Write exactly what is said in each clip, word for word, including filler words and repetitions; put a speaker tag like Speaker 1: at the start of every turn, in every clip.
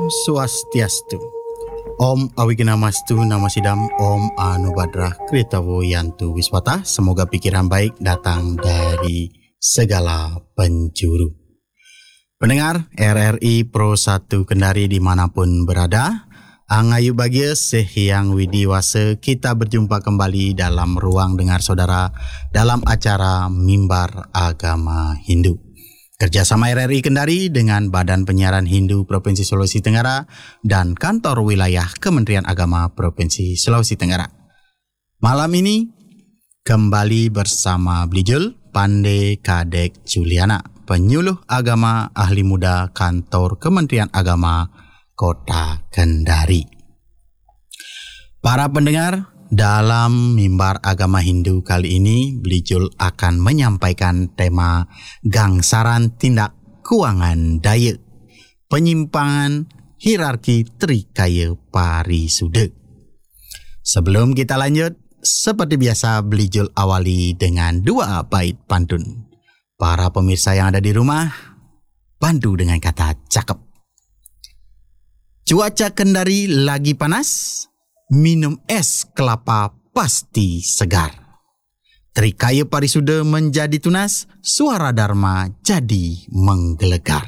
Speaker 1: Om Swastiastu. Om Awignamastu Namasidam. Om Anubadrah Kritawo Yantu Wiswata. Semoga pikiran baik datang dari segala penjuru. Pendengar R R I Pro satu Kendari dimanapun berada, Angayu bahagia sehiang widiwasa, kita berjumpa kembali dalam ruang dengar saudara dalam acara Mimbar Agama Hindu. Kerjasama R R I Kendari dengan Badan Penyiaran Hindu Provinsi Sulawesi Tenggara dan Kantor Wilayah Kementerian Agama Provinsi Sulawesi Tenggara. Malam ini kembali bersama Blijul Pande Kadek Juliana, penyuluh agama ahli muda Kantor Kementerian Agama Kota Kendari. Para pendengar, dalam Mimbar Agama Hindu kali ini, Blijul akan menyampaikan tema Gangsaran Tindak Keuangan Daya, Penyimpangan Hierarki Trikaya Parisuda. Sebelum kita lanjut, seperti biasa Blijul awali dengan dua bait pantun. Para pemirsa yang ada di rumah, bantu dengan kata cakep. Cuaca Kendari lagi panas, minum es kelapa pasti segar. Trikaya parisuda menjadi tunas, suara dharma jadi menggelegar.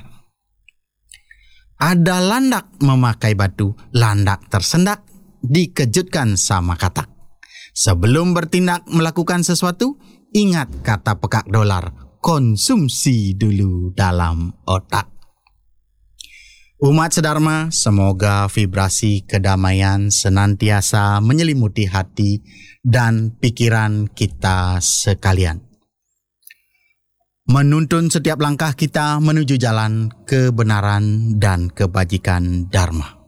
Speaker 1: Ada landak memakai batu, landak tersendak, dikejutkan sama katak. Sebelum bertindak melakukan sesuatu, ingat kata pekak dolar, konsumsi dulu dalam otak. Umat sedharma, semoga vibrasi kedamaian senantiasa menyelimuti hati dan pikiran kita sekalian. Menuntun setiap langkah kita menuju jalan kebenaran dan kebajikan dharma.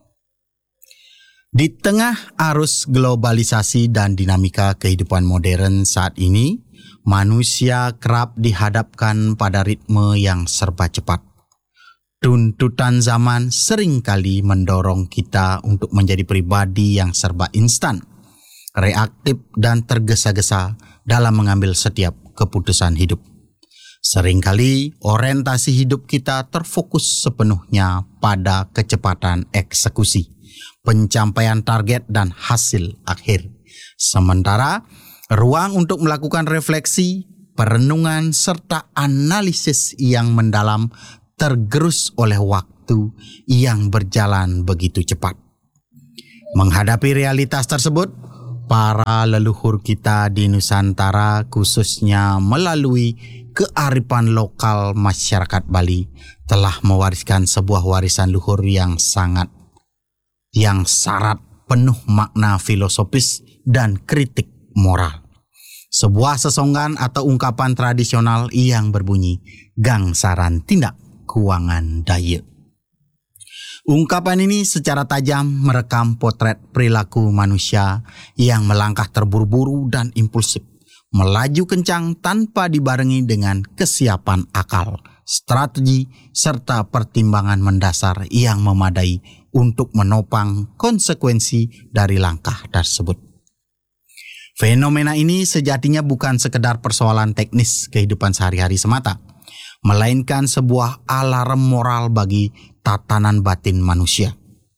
Speaker 1: Di tengah arus globalisasi dan dinamika kehidupan modern saat ini, manusia kerap dihadapkan pada ritme yang serba cepat. Tuntutan zaman seringkali mendorong kita untuk menjadi pribadi yang serba instan, reaktif dan tergesa-gesa dalam mengambil setiap keputusan hidup. Seringkali orientasi hidup kita terfokus sepenuhnya pada kecepatan eksekusi, pencapaian target dan hasil akhir. Sementara ruang untuk melakukan refleksi, perenungan serta analisis yang mendalam tergerus oleh waktu yang berjalan begitu cepat. Menghadapi realitas tersebut, para leluhur kita di Nusantara, khususnya melalui kearifan lokal masyarakat Bali, telah mewariskan sebuah warisan luhur yang sangat, yang syarat penuh makna filosofis dan kritik moral. Sebuah sesonggan atau ungkapan tradisional yang berbunyi, Gangsaran Tindak Keuangan Daya. Ungkapan ini secara tajam merekam potret perilaku manusia yang melangkah terburu-buru dan impulsif, melaju kencang tanpa dibarengi dengan kesiapan akal, strategi, serta pertimbangan mendasar yang memadai untuk menopang konsekuensi dari langkah tersebut. Fenomena ini sejatinya bukan sekedar persoalan teknis kehidupan sehari-hari semata, melainkan sebuah alarm moral bagi tatanan batin manusia.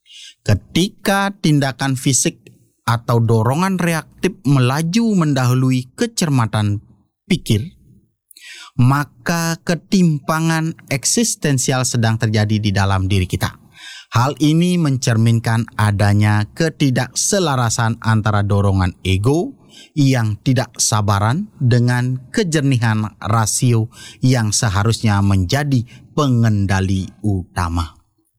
Speaker 1: Ketika tindakan fisik atau dorongan reaktif melaju mendahului kecermatan pikir, maka ketimpangan eksistensial sedang terjadi di dalam diri kita. Hal ini mencerminkan adanya ketidakselarasan antara dorongan ego yang tidak sabaran dengan kejernihan rasio yang seharusnya menjadi pengendali utama.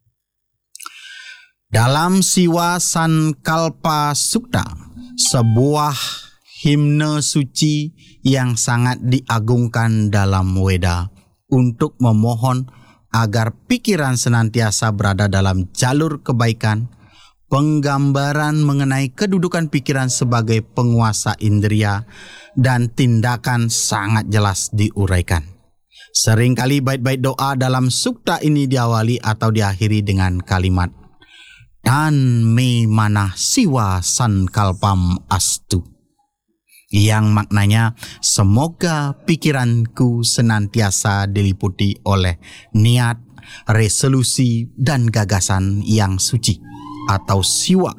Speaker 1: Dalam Siwa Sankalpa Sukta, sebuah himne suci yang sangat diagungkan dalam Weda untuk memohon agar pikiran senantiasa berada dalam jalur kebaikan, penggambaran mengenai kedudukan pikiran sebagai penguasa indera dan tindakan sangat jelas diuraikan. Seringkali bait-bait doa dalam sukta ini diawali atau diakhiri dengan kalimat Tan me manah siwa sankalpam astu, yang maknanya semoga pikiranku senantiasa diliputi oleh niat resolusi, dan gagasan yang suci atau siwa.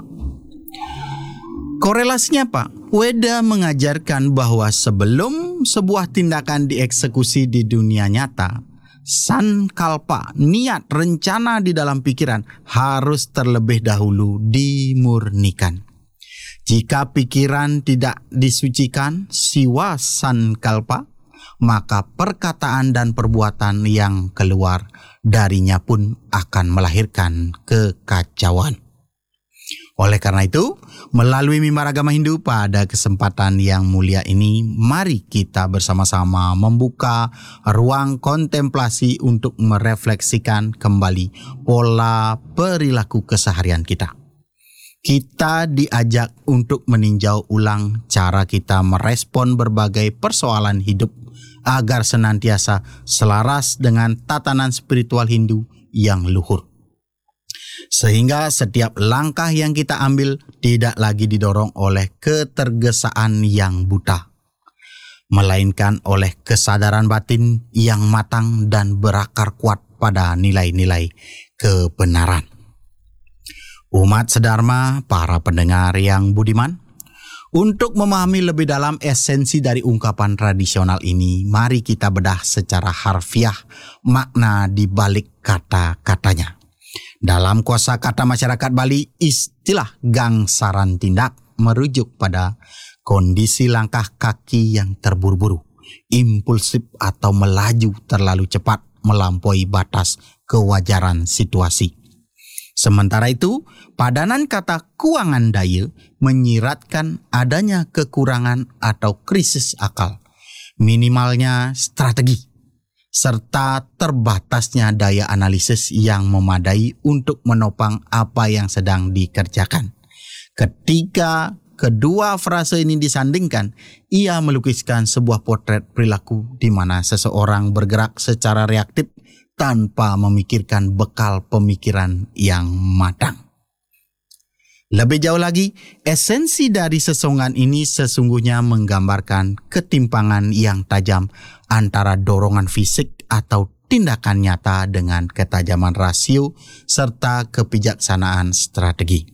Speaker 1: Korelasinya apa? Weda mengajarkan bahwa sebelum sebuah tindakan dieksekusi di dunia nyata, sankalpa, niat, rencana di dalam pikiran harus terlebih dahulu dimurnikan. Jika pikiran tidak disucikan, siwa sankalpa, maka perkataan dan perbuatan yang keluar darinya pun akan melahirkan kekacauan. Oleh karena itu, melalui Mimbar Agama Hindu pada kesempatan yang mulia ini, mari kita bersama-sama membuka ruang kontemplasi untuk merefleksikan kembali pola perilaku keseharian kita. Kita diajak untuk meninjau ulang cara kita merespon berbagai persoalan hidup agar senantiasa selaras dengan tatanan spiritual Hindu yang luhur. Sehingga setiap langkah yang kita ambil tidak lagi didorong oleh ketergesaan yang buta, melainkan oleh kesadaran batin yang matang dan berakar kuat pada nilai-nilai kebenaran. Umat sedharma, para pendengar yang budiman, untuk memahami lebih dalam esensi dari ungkapan tradisional ini, mari kita bedah secara harfiah makna di balik kata-katanya. Dalam kosakata masyarakat Bali, istilah gangsaran tindak merujuk pada kondisi langkah kaki yang terburu-buru, impulsif atau melaju terlalu cepat melampaui batas kewajaran situasi. Sementara itu, padanan kata kuangan daya menyiratkan adanya kekurangan atau krisis akal, minimalnya strategi, serta terbatasnya daya analisis yang memadai untuk menopang apa yang sedang dikerjakan. Ketika kedua frase ini disandingkan, ia melukiskan sebuah potret perilaku di mana seseorang bergerak secara reaktif tanpa memikirkan bekal pemikiran yang matang. Lebih jauh lagi, esensi dari sesongan ini sesungguhnya menggambarkan ketimpangan yang tajam antara dorongan fisik atau tindakan nyata dengan ketajaman rasio serta kebijaksanaan strategi.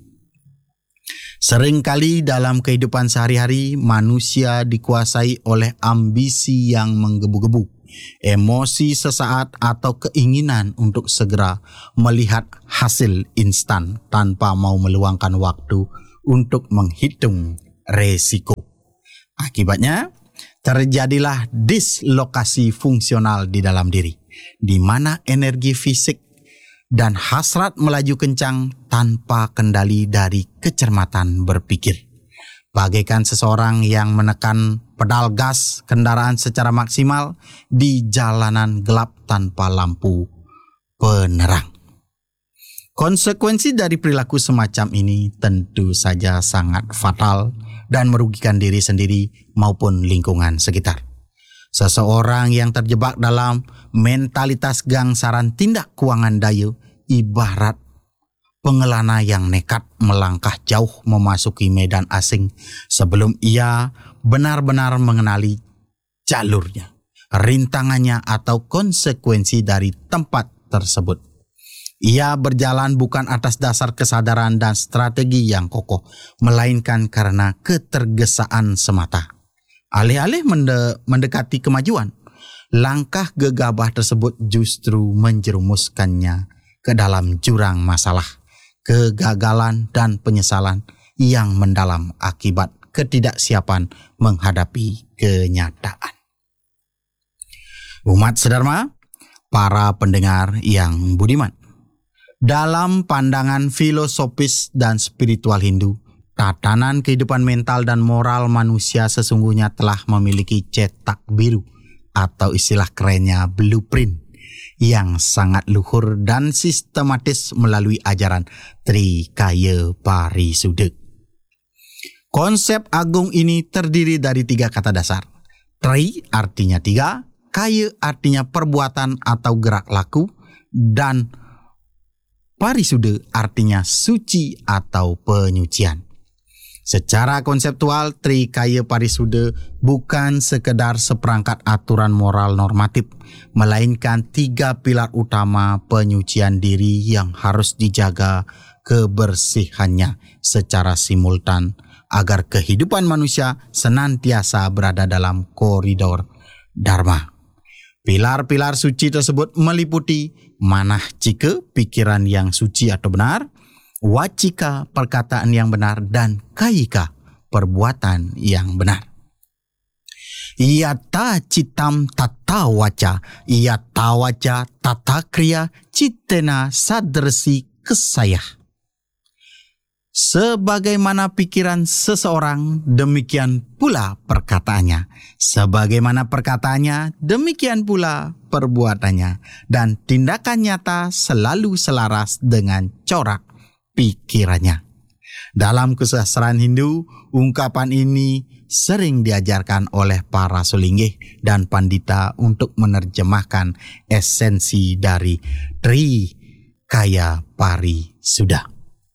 Speaker 1: Seringkali dalam kehidupan sehari-hari, manusia dikuasai oleh ambisi yang menggebu-gebu, emosi sesaat atau keinginan untuk segera melihat hasil instan tanpa mau meluangkan waktu untuk menghitung resiko. Akibatnya, terjadilah dislokasi fungsional di dalam diri, di mana energi fisik dan hasrat melaju kencang tanpa kendali dari kecermatan berpikir. Bagaikan seseorang yang menekan pedal gas kendaraan secara maksimal di jalanan gelap tanpa lampu penerang. Konsekuensi dari perilaku semacam ini tentu saja sangat fatal dan merugikan diri sendiri maupun lingkungan sekitar. Seseorang yang terjebak dalam mentalitas gangsaran tindak kuangan daya ibarat pengelana yang nekat melangkah jauh memasuki medan asing sebelum ia benar-benar mengenali jalurnya, rintangannya atau konsekuensi dari tempat tersebut. Ia berjalan bukan atas dasar kesadaran dan strategi yang kokoh, melainkan karena ketergesaan semata. Alih-alih mende- mendekati kemajuan, langkah gegabah tersebut justru menjerumuskannya ke dalam jurang masalah, kegagalan dan penyesalan yang mendalam akibat ketidaksiapan menghadapi kenyataan. Umat sedharma, para pendengar yang budiman, dalam pandangan filosofis dan spiritual Hindu, tatanan kehidupan mental dan moral manusia sesungguhnya telah memiliki cetak biru atau istilah kerennya blueprint yang sangat luhur dan sistematis melalui ajaran Trikaya Parisuddha. Konsep agung ini terdiri dari tiga kata dasar. Tri artinya tiga, kaya artinya perbuatan atau gerak laku, dan Parisuddha artinya suci atau penyucian. Secara konseptual, Trikaya Parisuda bukan sekedar seperangkat aturan moral normatif, melainkan tiga pilar utama penyucian diri yang harus dijaga kebersihannya secara simultan agar kehidupan manusia senantiasa berada dalam koridor Dharma. Pilar-pilar suci tersebut meliputi manah cika, pikiran yang suci atau benar, wacika, perkataan yang benar, dan kayika, perbuatan yang benar. Yata citam tata waca, yata waca tata kriya, citena sadresi kesayah. Sebagaimana pikiran seseorang, demikian pula perkataannya. Sebagaimana perkataannya, demikian pula perbuatannya. Dan tindakan nyata selalu selaras dengan corak pikirannya. Dalam kesusastraan Hindu, ungkapan ini sering diajarkan oleh para sulinggih dan pandita untuk menerjemahkan esensi dari Trikaya Parisuda.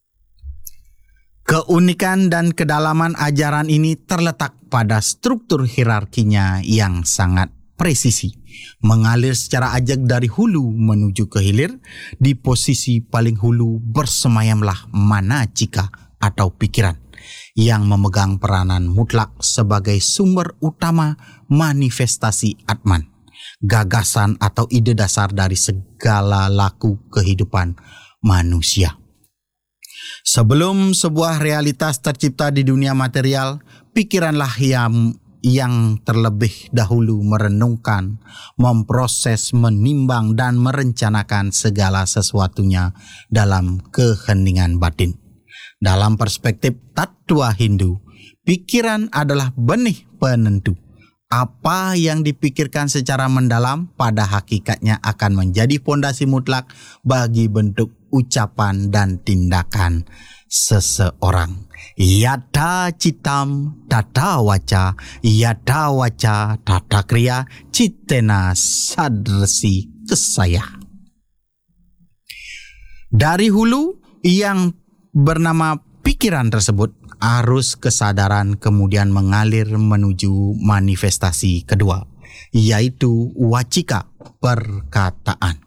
Speaker 1: Keunikan dan kedalaman ajaran ini terletak pada struktur hierarkinya yang sangat presisi, mengalir secara ajak dari hulu menuju ke hilir. Di posisi paling hulu bersemayamlah manacika atau pikiran yang memegang peranan mutlak sebagai sumber utama manifestasi Atman, gagasan atau ide dasar dari segala laku kehidupan manusia. Sebelum sebuah realitas tercipta di dunia material, pikiranlah yang, yang terlebih dahulu merenungkan, memproses, menimbang, dan merencanakan segala sesuatunya dalam keheningan batin. Dalam perspektif tattwa Hindu, pikiran adalah benih penentu. Apa yang dipikirkan secara mendalam pada hakikatnya akan menjadi fondasi mutlak bagi bentuk ucapan dan tindakan seseorang. Yata citam tata waca, yata waca tata kriya, citena sadresi kesayah. Dari hulu yang bernama pikiran tersebut, arus kesadaran kemudian mengalir menuju manifestasi kedua, yaitu wacika, perkataan.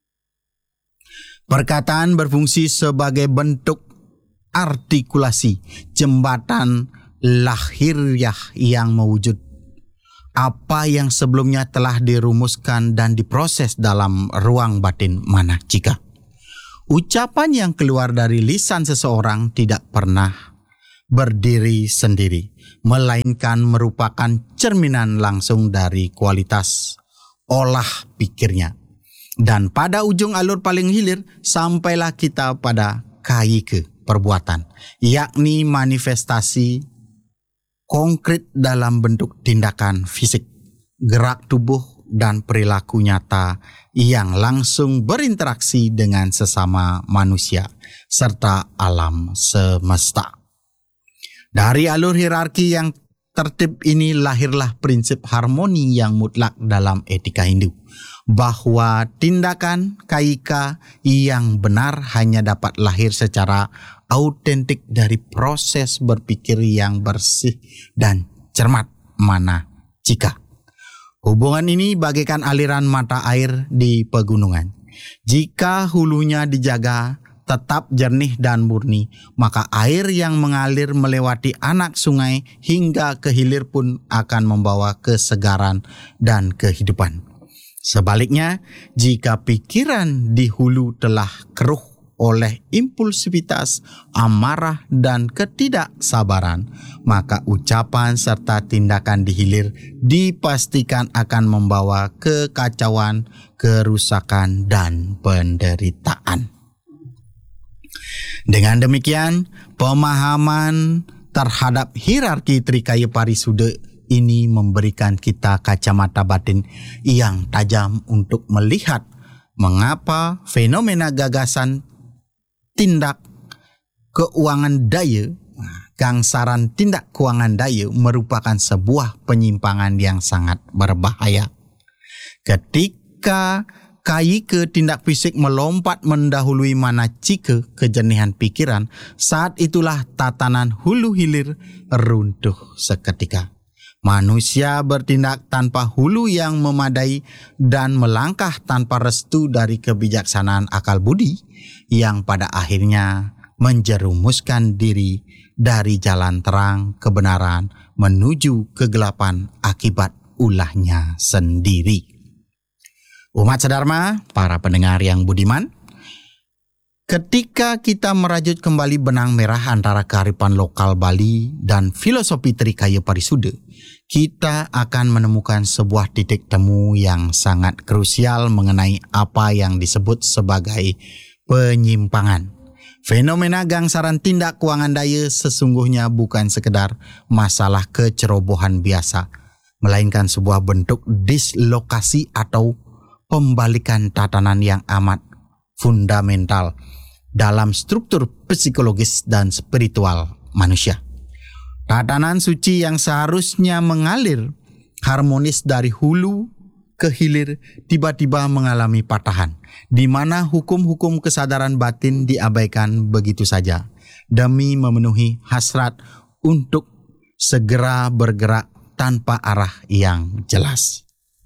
Speaker 1: Perkataan berfungsi sebagai bentuk artikulasi, jembatan lahiriah yang mewujud apa yang sebelumnya telah dirumuskan dan diproses dalam ruang batin manacika. Ucapan yang keluar dari lisan seseorang tidak pernah berdiri sendiri, melainkan merupakan cerminan langsung dari kualitas olah pikirnya. Dan pada ujung alur paling hilir, sampailah kita pada kayika, perbuatan, yakni manifestasi konkret dalam bentuk tindakan fisik, gerak tubuh, dan perilaku nyata yang langsung berinteraksi dengan sesama manusia serta alam semesta. Dari alur hierarki yang tertib ini lahirlah prinsip harmoni yang mutlak dalam etika Hindu, bahwa tindakan kayika yang benar hanya dapat lahir secara autentik dari proses berpikir yang bersih dan cermat manacika. Hubungan ini bagaikan aliran mata air di pegunungan. Jika hulunya dijaga tetap jernih dan murni, maka air yang mengalir melewati anak sungai hingga ke hilir pun akan membawa kesegaran dan kehidupan. Sebaliknya, jika pikiran di hulu telah keruh oleh impulsivitas, amarah, dan ketidaksabaran, maka ucapan serta tindakan di hilir dipastikan akan membawa kekacauan, kerusakan, dan penderitaan. Dengan demikian, pemahaman terhadap hierarki Trikaya Parisuda ini memberikan kita kacamata batin yang tajam untuk melihat mengapa fenomena gagasan tindak keuangan daya, gangsaran tindak keuangan daya merupakan sebuah penyimpangan yang sangat berbahaya. Ketika kai ke tindak fisik melompat mendahului manacika kejernihan pikiran, saat itulah tatanan hulu hilir runtuh seketika. Manusia bertindak tanpa hulu yang memadai dan melangkah tanpa restu dari kebijaksanaan akal budi yang pada akhirnya menjerumuskan diri dari jalan terang kebenaran menuju kegelapan akibat ulahnya sendiri. Umat sedharma, para pendengar yang budiman, ketika kita merajut kembali benang merah antara kearifan lokal Bali dan filosofi Trikaya Parisuda, kita akan menemukan sebuah titik temu yang sangat krusial mengenai apa yang disebut sebagai penyimpangan. Fenomena gangsaran tindak keuangan daya sesungguhnya bukan sekedar masalah kecerobohan biasa, melainkan sebuah bentuk dislokasi atau pembalikan tatanan yang amat fundamental dalam struktur psikologis dan spiritual manusia. Tatanan suci yang seharusnya mengalir harmonis dari hulu ke hilir tiba-tiba mengalami patahan, di mana hukum-hukum kesadaran batin diabaikan begitu saja demi memenuhi hasrat untuk segera bergerak tanpa arah yang jelas.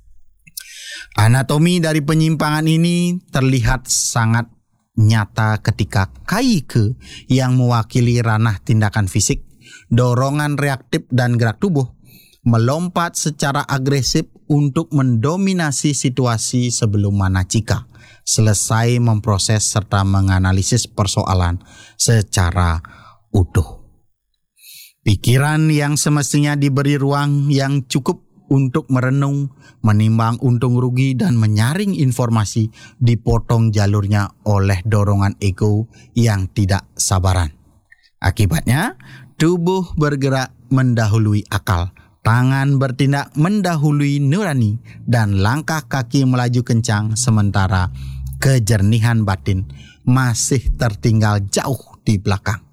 Speaker 1: Anatomi dari penyimpangan ini terlihat sangat nyata ketika kaike yang mewakili ranah tindakan fisik, dorongan reaktif dan gerak tubuh melompat secara agresif untuk mendominasi situasi sebelum manacika selesai memproses serta menganalisis persoalan secara utuh. Pikiran yang semestinya diberi ruang yang cukup untuk merenung, menimbang untung rugi dan menyaring informasi dipotong jalurnya oleh dorongan ego yang tidak sabaran. Akibatnya, tubuh bergerak mendahului akal, tangan bertindak mendahului nurani, dan langkah kaki melaju kencang sementara kejernihan batin masih tertinggal jauh di belakang.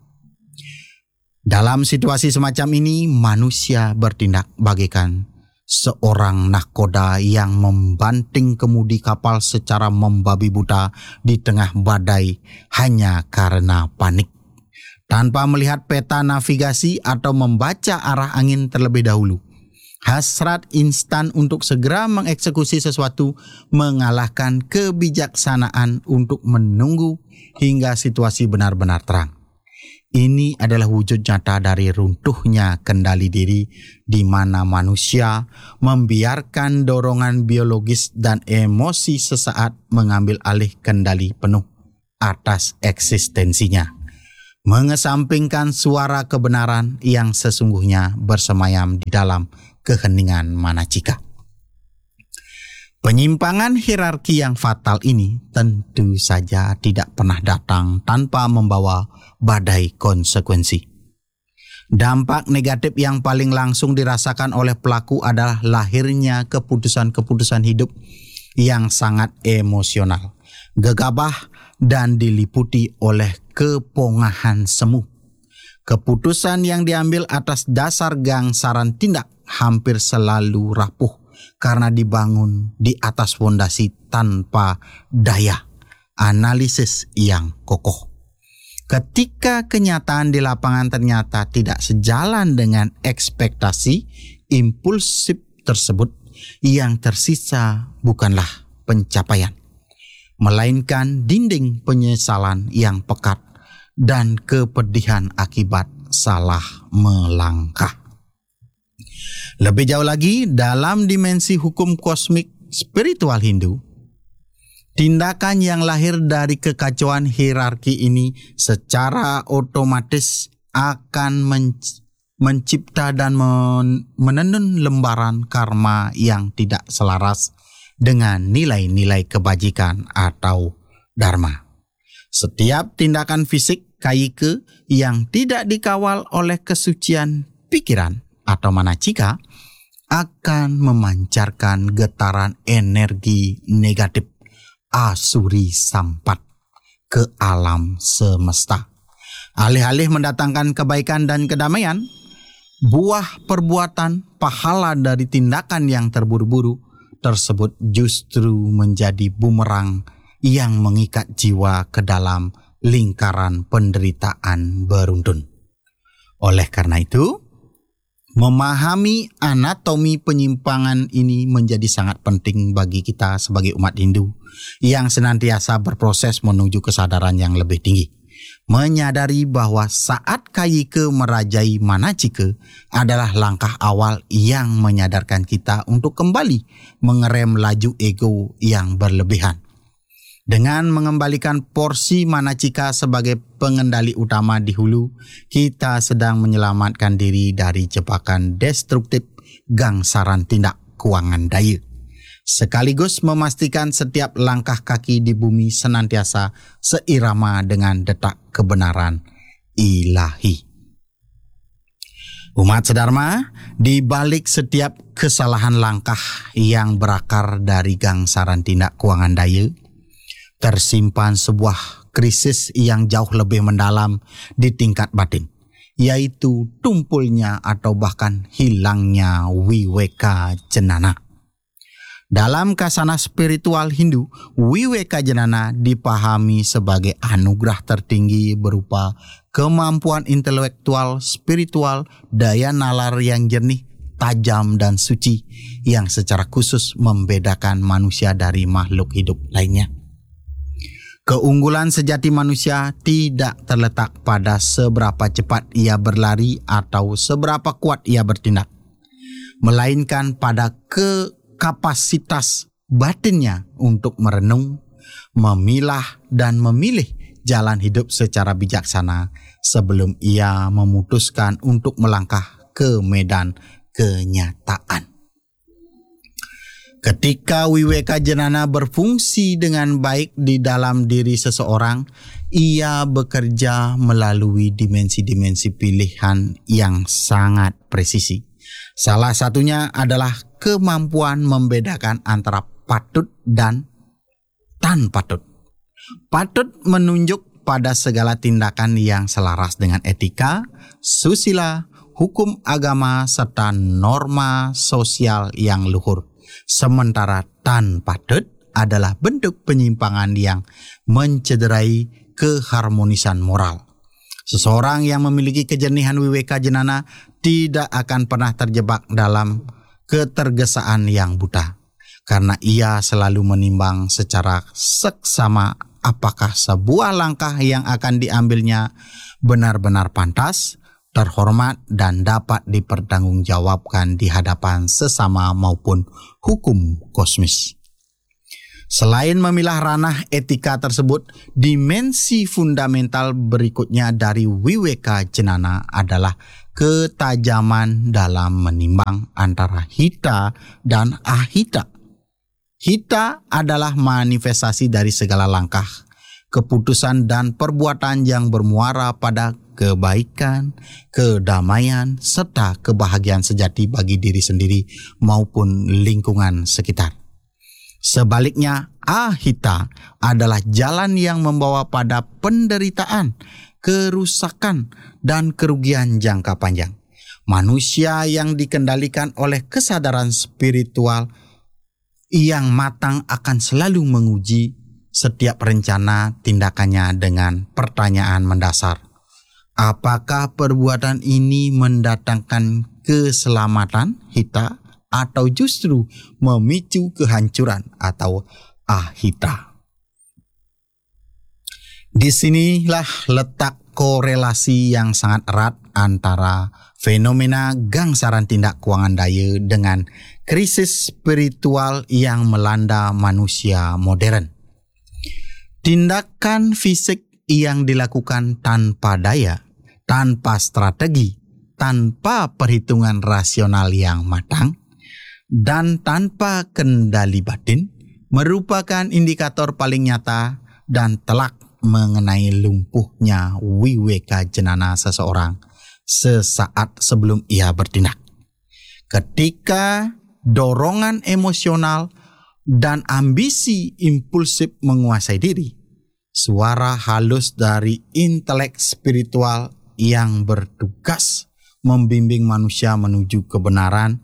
Speaker 1: Dalam situasi semacam ini, manusia bertindak bagaikan seorang nahkoda yang membanting kemudi kapal secara membabi buta di tengah badai hanya karena panik, tanpa melihat peta navigasi atau membaca arah angin terlebih dahulu. Hasrat instan untuk segera mengeksekusi sesuatu mengalahkan kebijaksanaan untuk menunggu hingga situasi benar-benar terang. Ini adalah wujud nyata dari runtuhnya kendali diri, di mana manusia membiarkan dorongan biologis dan emosi sesaat mengambil alih kendali penuh atas eksistensinya, mengesampingkan suara kebenaran yang sesungguhnya bersemayam di dalam keheningan manacika. Penyimpangan hierarki yang fatal ini tentu saja tidak pernah datang tanpa membawa badai konsekuensi. Dampak negatif yang paling langsung dirasakan oleh pelaku adalah lahirnya keputusan-keputusan hidup yang sangat emosional, gegabah, dan diliputi oleh kepongahan semu. Keputusan yang diambil atas dasar gangsaran tindak hampir selalu rapuh karena dibangun di atas fondasi tanpa daya analisis yang kokoh. Ketika kenyataan di lapangan ternyata tidak sejalan dengan ekspektasi impulsif tersebut, yang tersisa bukanlah pencapaian, melainkan dinding penyesalan yang pekat dan kepedihan akibat salah melangkah. Lebih jauh lagi, dalam dimensi hukum kosmik spiritual Hindu, tindakan yang lahir dari kekacauan hierarki ini secara otomatis akan men- mencipta dan men- menenun lembaran karma yang tidak selaras dengan nilai-nilai kebajikan atau dharma. Setiap tindakan fisik kaike yang tidak dikawal oleh kesucian pikiran atau manacika akan memancarkan getaran energi negatif asuri sampat ke alam semesta. Alih-alih mendatangkan kebaikan dan kedamaian, buah perbuatan pahala dari tindakan yang terburu-buru tersebut justru menjadi bumerang yang mengikat jiwa ke dalam lingkaran penderitaan beruntun. Oleh karena itu, memahami anatomi penyimpangan ini menjadi sangat penting bagi kita sebagai umat Hindu yang senantiasa berproses menuju kesadaran yang lebih tinggi. Menyadari bahwa saat Kayike merajai Manachike adalah langkah awal yang menyadarkan kita untuk kembali mengerem laju ego yang berlebihan. Dengan mengembalikan porsi Manachika sebagai pengendali utama di hulu, kita sedang menyelamatkan diri dari jebakan destruktif gangsaran tindak kuangan daya, sekaligus memastikan setiap langkah kaki di bumi senantiasa seirama dengan detak kebenaran ilahi. Umat sedharma, di balik setiap kesalahan langkah yang berakar dari gangsaran tindak kuangan daya, tersimpan sebuah krisis yang jauh lebih mendalam di tingkat batin, yaitu tumpulnya atau bahkan hilangnya Wiweka Jenana. Dalam kasana spiritual Hindu, Wiweka Jenana dipahami sebagai anugerah tertinggi berupa kemampuan intelektual, spiritual, daya nalar yang jernih, tajam dan suci yang secara khusus membedakan manusia dari makhluk hidup lainnya. Keunggulan sejati manusia tidak terletak pada seberapa cepat ia berlari atau seberapa kuat ia bertindak, melainkan pada kekapasitas batinnya untuk merenung, memilah dan memilih jalan hidup secara bijaksana sebelum ia memutuskan untuk melangkah ke medan kenyataan. Ketika Wiweka Jenana berfungsi dengan baik di dalam diri seseorang, ia bekerja melalui dimensi-dimensi pilihan yang sangat presisi. Salah satunya adalah kemampuan membedakan antara patut dan tan patut. Patut menunjuk pada segala tindakan yang selaras dengan etika, susila, hukum agama, serta norma sosial yang luhur. Sementara tan patut adalah bentuk penyimpangan yang mencederai keharmonisan moral. Seseorang yang memiliki kejernihan Wiweka Jenana tidak akan pernah terjebak dalam ketergesaan yang buta, karena ia selalu menimbang secara seksama apakah sebuah langkah yang akan diambilnya benar-benar pantas, terhormat dan dapat dipertanggungjawabkan di hadapan sesama maupun hukum kosmis. Selain memilah ranah etika tersebut, dimensi fundamental berikutnya dari Wiweka Jenana adalah ketajaman dalam menimbang antara hita dan ahita. Hita adalah manifestasi dari segala langkah, keputusan dan perbuatan yang bermuara pada kebaikan, kedamaian, serta kebahagiaan sejati bagi diri sendiri maupun lingkungan sekitar. Sebaliknya, ahita adalah jalan yang membawa pada penderitaan, kerusakan, dan kerugian jangka panjang. Manusia yang dikendalikan oleh kesadaran spiritual yang matang akan selalu menguji setiap rencana tindakannya dengan pertanyaan mendasar. Apakah perbuatan ini mendatangkan keselamatan hita atau justru memicu kehancuran atau ahita? Di sinilah letak korelasi yang sangat erat antara fenomena gangsaran tindak kuangan daya dengan krisis spiritual yang melanda manusia modern. Tindakan fisik yang dilakukan tanpa daya, tanpa strategi, tanpa perhitungan rasional yang matang, dan tanpa kendali batin merupakan indikator paling nyata dan telak mengenai lumpuhnya Wiweka Jenana seseorang sesaat sebelum ia bertindak. Ketika dorongan emosional dan ambisi impulsif menguasai diri, suara halus dari intelek spiritual yang bertugas membimbing manusia menuju kebenaran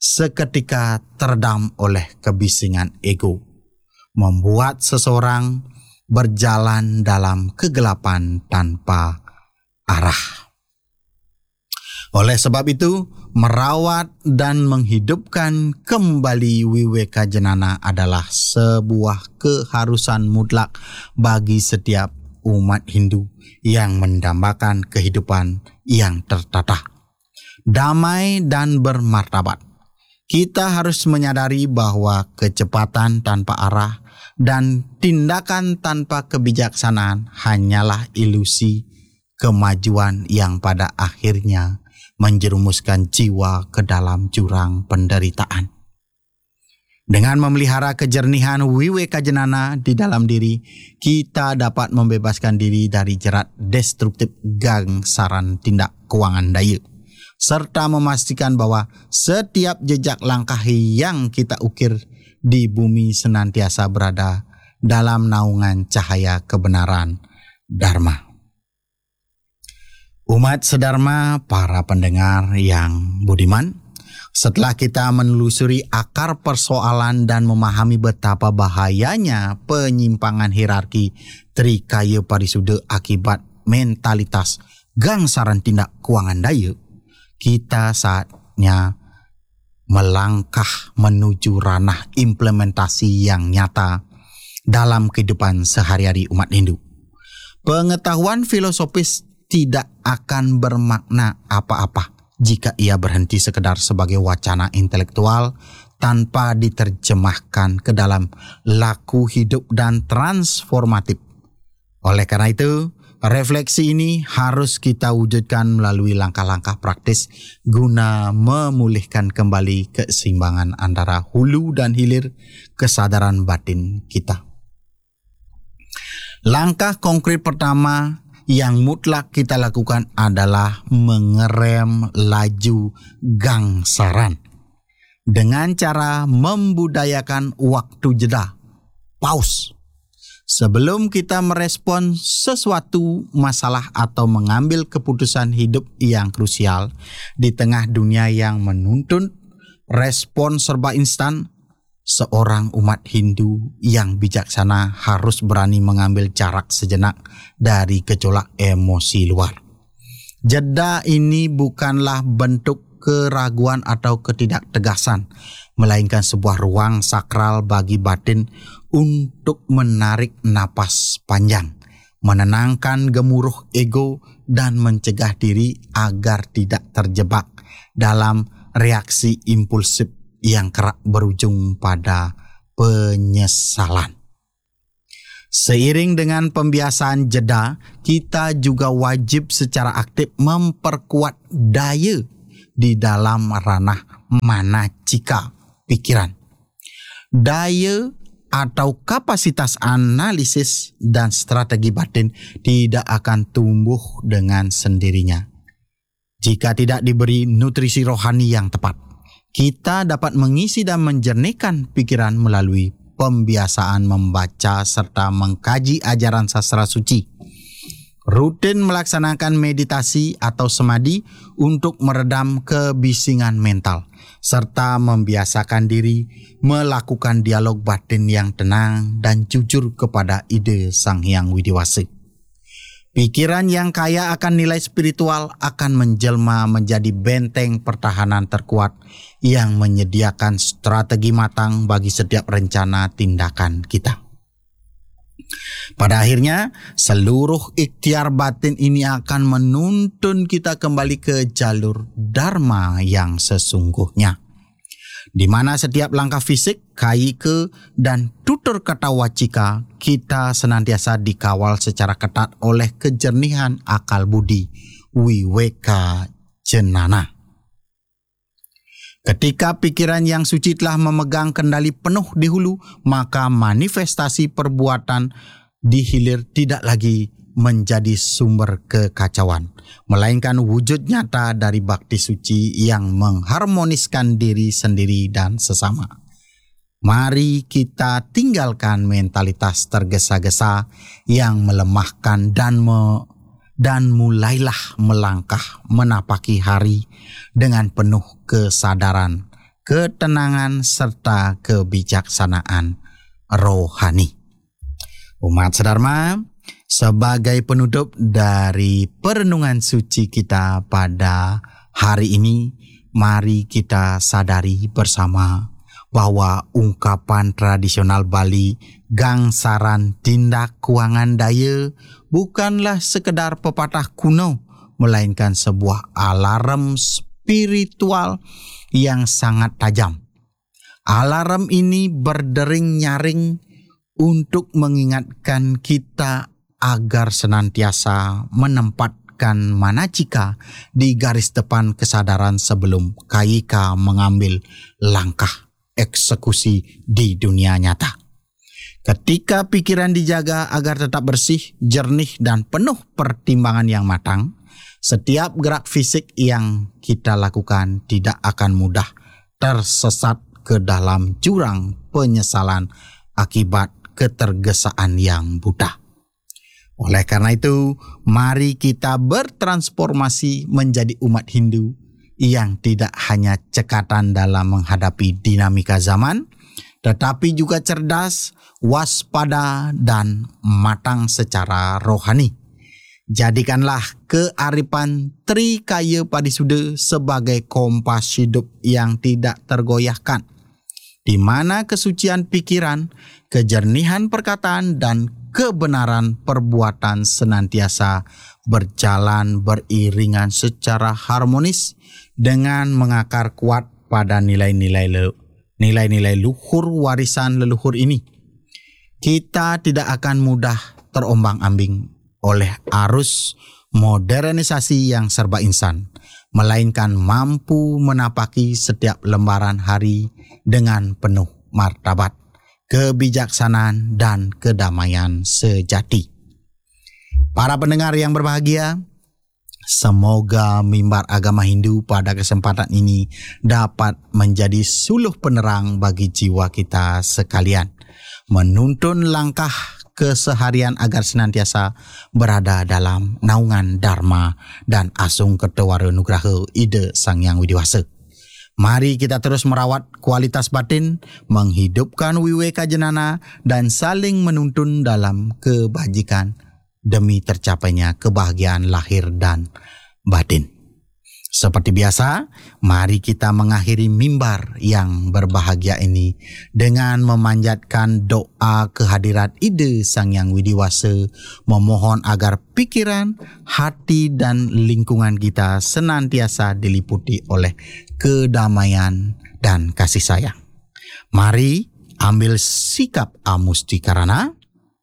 Speaker 1: seketika teredam oleh kebisingan ego, membuat seseorang berjalan dalam kegelapan tanpa arah. Oleh sebab itu, merawat dan menghidupkan kembali Weweka Jenana adalah sebuah keharusan mutlak bagi setiap umat Hindu yang mendambakan kehidupan yang tertata, damai dan bermartabat. Kita harus menyadari bahwa kecepatan tanpa arah dan tindakan tanpa kebijaksanaan hanyalah ilusi kemajuan yang pada akhirnya menjerumuskan jiwa ke dalam jurang penderitaan. Dengan memelihara kejernihan Weweka Jenana di dalam diri, kita dapat membebaskan diri dari jerat destruktif gangsaran tindak keuangan daya, serta memastikan bahwa setiap jejak langkah yang kita ukir di bumi senantiasa berada dalam naungan cahaya kebenaran Dharma. Umat sedharma, para pendengar yang budiman, setelah kita menelusuri akar persoalan dan memahami betapa bahayanya penyimpangan hierarki Trikaya Parisuda akibat mentalitas gangsaran tindak keuangan daya, kita saatnya melangkah menuju ranah implementasi yang nyata dalam kehidupan sehari-hari umat Hindu. Pengetahuan filosofis tidak akan bermakna apa-apa jika ia berhenti sekedar sebagai wacana intelektual tanpa diterjemahkan ke dalam laku hidup dan transformatif. Oleh karena itu, refleksi ini harus kita wujudkan melalui langkah-langkah praktis guna memulihkan kembali keseimbangan antara hulu dan hilir kesadaran batin kita. Langkah konkret pertama yang mutlak kita lakukan adalah mengerem laju gangsaran dengan cara membudayakan waktu jeda, pause, sebelum kita merespon sesuatu masalah atau mengambil keputusan hidup yang krusial di tengah dunia yang menuntut respon serba instan. Seorang umat Hindu yang bijaksana harus berani mengambil jarak sejenak dari gejolak emosi luar. Jeda ini bukanlah bentuk keraguan atau ketidaktegasan, melainkan sebuah ruang sakral bagi batin untuk menarik napas panjang, menenangkan gemuruh ego dan mencegah diri agar tidak terjebak dalam reaksi impulsif yang kerap berujung pada penyesalan. Seiring dengan pembiasaan jeda, kita juga wajib secara aktif memperkuat daya di dalam ranah manacika, pikiran. Daya atau kapasitas analisis dan strategi batin tidak akan tumbuh dengan sendirinya jika tidak diberi nutrisi rohani yang tepat. Kita dapat mengisi dan menjernihkan pikiran melalui pembiasaan membaca serta mengkaji ajaran sastra suci. Rutin melaksanakan meditasi atau semadi untuk meredam kebisingan mental, serta membiasakan diri melakukan dialog batin yang tenang dan jujur kepada ide Sang Hyang Widiwasa. Pikiran yang kaya akan nilai spiritual akan menjelma menjadi benteng pertahanan terkuat yang menyediakan strategi matang bagi setiap rencana tindakan kita. Pada akhirnya, seluruh ikhtiar batin ini akan menuntun kita kembali ke jalur Dharma yang sesungguhnya, di mana setiap langkah fisik, kaika, dan tutur kata wacika kita senantiasa dikawal secara ketat oleh kejernihan akal budi Weweka Jenana. Ketika pikiran yang suci telah memegang kendali penuh di hulu, maka manifestasi perbuatan di hilir tidak lagi menjadi sumber kekacauan, melainkan wujud nyata dari bakti suci yang mengharmoniskan diri sendiri dan sesama. Mari kita tinggalkan mentalitas tergesa-gesa yang melemahkan dan me, dan mulailah melangkah menapaki hari dengan penuh kesadaran ketenangan, serta kebijaksanaan rohani. Umat sedharma, sebagai penutup dari perenungan suci kita pada hari ini, mari kita sadari bersama bahwa ungkapan tradisional Bali Gangsaran Tindak Kuangan Daya bukanlah sekedar pepatah kuno, melainkan sebuah alarm spiritual yang sangat tajam. Alarm ini berdering nyaring untuk mengingatkan kita agar senantiasa menempatkan manacika di garis depan kesadaran sebelum K Y K mengambil langkah eksekusi di dunia nyata. Ketika pikiran dijaga agar tetap bersih, jernih, dan penuh pertimbangan yang matang, setiap gerak fisik yang kita lakukan tidak akan mudah tersesat ke dalam jurang penyesalan akibat ketergesaan yang buta. Oleh karena itu, mari kita bertransformasi menjadi umat Hindu yang tidak hanya cekatan dalam menghadapi dinamika zaman, tetapi juga cerdas, waspada, dan matang secara rohani. Jadikanlah kearifan Trikaya Padisuda sebagai kompas hidup yang tidak tergoyahkan, di mana kesucian pikiran, kejernihan perkataan, dan kebenaran perbuatan senantiasa berjalan beriringan secara harmonis dengan mengakar kuat pada nilai-nilai le- nilai-nilai luhur warisan leluhur ini. Kita tidak akan mudah terombang-ambing oleh arus modernisasi yang serba insan, melainkan mampu menapaki setiap lembaran hari dengan penuh martabat, kebijaksanaan, dan kedamaian sejati. Para pendengar yang berbahagia, semoga mimbar agama Hindu pada kesempatan ini dapat menjadi suluh penerang bagi jiwa kita sekalian, menuntun langkah keseharian agar senantiasa berada dalam naungan Dharma dan Asung Kertawara Nugraha Ida Sang Hyang Widiwasa. Mari kita terus merawat kualitas batin, menghidupkan Wiveka Jenana, dan saling menuntun dalam kebajikan demi tercapainya kebahagiaan lahir dan batin. Seperti biasa, mari kita mengakhiri mimbar yang berbahagia ini dengan memanjatkan doa kehadirat Ida Sang Hyang Widiwasa, memohon agar pikiran, hati, dan lingkungan kita senantiasa diliputi oleh kedamaian dan kasih sayang. Mari ambil sikap amustikarana.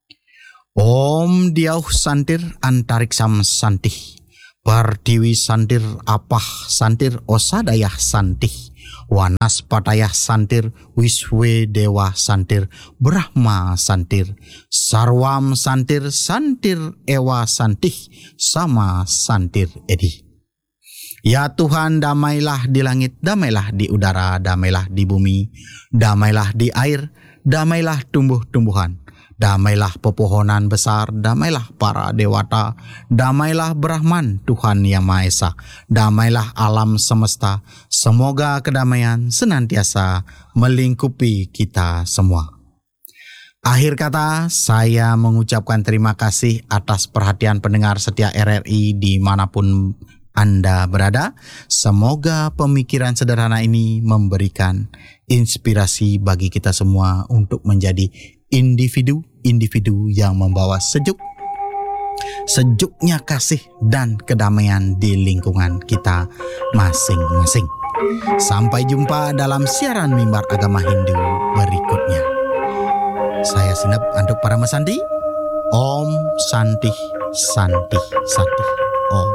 Speaker 1: Om Diauh Santir Antariksam Santih, Partiwi Santir Apah Santir Osadayah Santih, Wanaspatayah Santir Wiswe Dewa Santir Brahma Santir, Sarwam Santir Santir Ewa Santih Sama Santir Edi. Ya Tuhan, damailah di langit, damailah di udara, damailah di bumi, damailah di air, damailah tumbuh-tumbuhan, damailah pepohonan besar, damailah para dewata, damailah Brahman Tuhan Yang Maha Esa, damailah alam semesta. Semoga kedamaian senantiasa melingkupi kita semua. Akhir kata, saya mengucapkan terima kasih atas perhatian pendengar setia R R I dimanapun Anda berada. Semoga pemikiran sederhana ini memberikan inspirasi bagi kita semua untuk menjadi individu-individu yang membawa sejuk, sejuknya kasih dan kedamaian di lingkungan kita masing-masing. Sampai jumpa dalam siaran mimbar agama Hindu berikutnya. Saya Sinep untuk para Masandi. Om Santi Santi Santi.